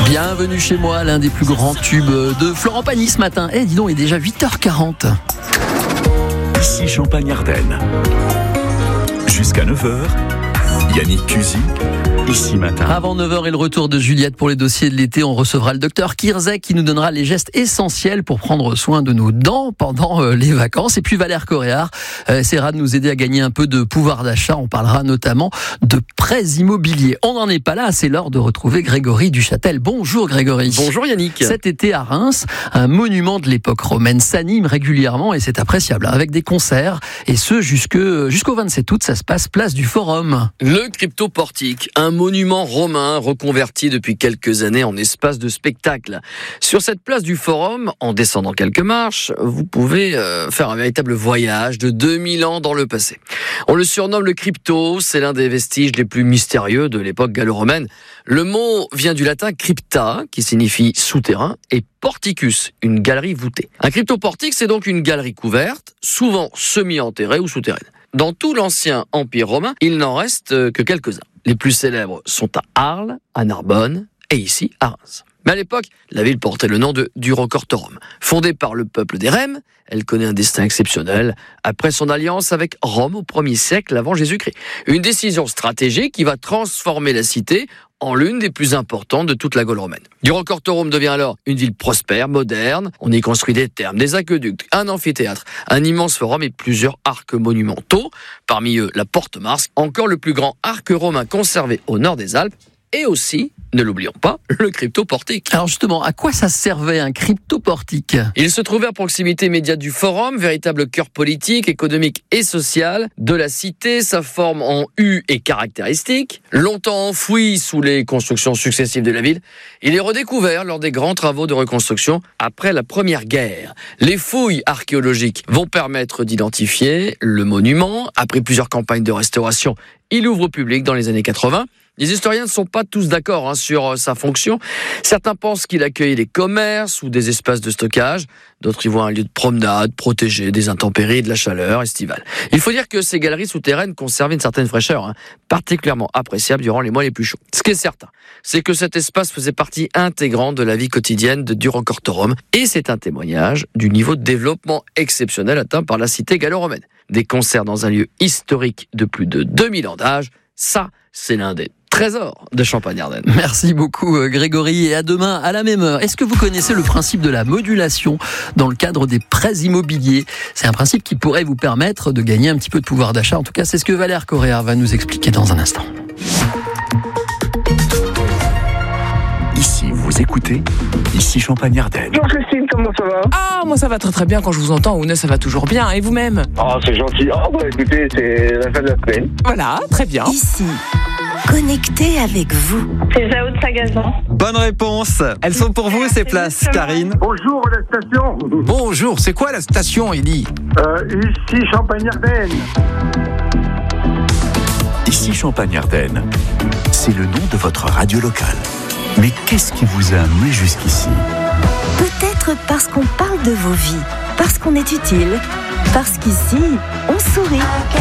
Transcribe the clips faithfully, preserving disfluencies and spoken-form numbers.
Bienvenue chez moi, l'un des plus grands tubes de Florent Pagny ce matin. Eh, dis donc, il est déjà huit heures quarante. Ici Champagne-Ardenne. Jusqu'à neuf heures, Yannick Cusy, ici matin. Avant neuf heures et le retour de Juliette pour les dossiers de l'été, on recevra le docteur Kirzek qui nous donnera les gestes essentiels pour prendre soin de nos dents pendant les vacances. Et puis Valère Coréard essaiera de nous aider à gagner un peu de pouvoir d'achat. On parlera notamment de prêts immobiliers. On n'en est pas là, c'est l'heure de retrouver Grégory Duchâtel. Bonjour Grégory. Bonjour Yannick. Cet été à Reims, un monument de l'époque romaine s'anime régulièrement et c'est appréciable, avec des concerts. Et ce jusque, jusqu'au vingt-sept août, ça se passe place du Forum. Le cryptoportique, un monument romain reconverti depuis quelques années en espace de spectacle. Sur cette place du Forum, en descendant quelques marches, vous pouvez euh, faire un véritable voyage de deux mille ans dans le passé. On le surnomme le crypto, c'est l'un des vestiges les plus mystérieux de l'époque gallo-romaine. Le mot vient du latin crypta, qui signifie souterrain, et porticus, une galerie voûtée. Un cryptoportique, c'est donc une galerie couverte, souvent semi-enterrée ou souterraine. Dans tout l'ancien empire romain, il n'en reste que quelques-uns. Les plus célèbres sont à Arles, à Narbonne et ici à Reims. Mais à l'époque, la ville portait le nom de Durocortorum. Fondée par le peuple des Rèmes, elle connaît un destin exceptionnel après son alliance avec Rome au premier siècle avant Jésus-Christ. Une décision stratégique qui va transformer la cité en l'une des plus importantes de toute la Gaule romaine. Durocortorum devient alors une ville prospère, moderne. On y construit des thermes, des aqueducs, un amphithéâtre, un immense forum et plusieurs arcs monumentaux. Parmi eux, la Porte Mars, encore le plus grand arc romain conservé au nord des Alpes. Et aussi, ne l'oublions pas, le cryptoportique. Alors justement, à quoi ça servait un cryptoportique ? Il se trouvait à proximité immédiate du forum, véritable cœur politique, économique et social de la cité. Sa forme en U est caractéristique. Longtemps enfoui sous les constructions successives de la ville, il est redécouvert lors des grands travaux de reconstruction après la Première Guerre. Les fouilles archéologiques vont permettre d'identifier le monument. Après plusieurs campagnes de restauration, il ouvre au public dans les années quatre-vingts. Les historiens ne sont pas tous d'accord hein, sur sa fonction. Certains pensent qu'il accueille des commerces ou des espaces de stockage. D'autres y voient un lieu de promenade, protégé des intempéries et de la chaleur estivale. Il faut dire que ces galeries souterraines conservaient une certaine fraîcheur, hein, particulièrement appréciable durant les mois les plus chauds. Ce qui est certain, c'est que cet espace faisait partie intégrante de la vie quotidienne de Durocortorum. Et c'est un témoignage du niveau de développement exceptionnel atteint par la cité gallo-romaine. Des concerts dans un lieu historique de plus de deux mille ans d'âge, ça, c'est l'un des trésor de Champagne-Ardenne. Merci beaucoup Grégory et à demain à la même heure. Est-ce que vous connaissez le principe de la modulation dans le cadre des prêts immobiliers ? C'est un principe qui pourrait vous permettre de gagner un petit peu de pouvoir d'achat. En tout cas, c'est ce que Valère Coréard va nous expliquer dans un instant. Ici, vous écoutez, ici Champagne-Ardenne. Bonjour Christine, comment ça va ? Ah, moi ça va très très bien quand je vous entends. Ouna, ça va toujours bien. Et vous-même ? Oh, c'est gentil. Oh, bah écoutez, c'est la fin de la semaine. Voilà, très bien. Ici, connecté avec vous. C'est Zao de Sagazan. Bonne réponse. Elles sont pour vous ces places, Karine. Bonjour la station. Bonjour, c'est quoi la station, Ellie ? Euh, ici Champagne-Ardenne. Ici Champagne-Ardenne, c'est le nom de votre radio locale. Mais qu'est-ce qui vous a amené jusqu'ici ? Peut-être parce qu'on parle de vos vies, parce qu'on est utile, parce qu'ici, on sourit.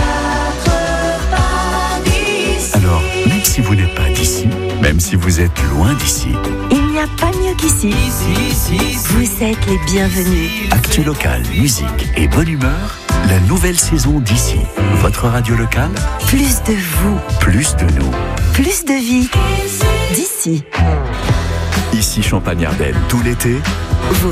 Alors, même si vous n'êtes pas d'ici, même si vous êtes loin d'ici, Il n'y a pas mieux qu'ici. Vous êtes les bienvenus. actu local, musique et bonne humeur, la nouvelle saison d'ici. Votre radio locale, Plus de vous, plus de nous. plus de vie. D'ici. Ici Champagne-Ardenne, tout l'été, Vos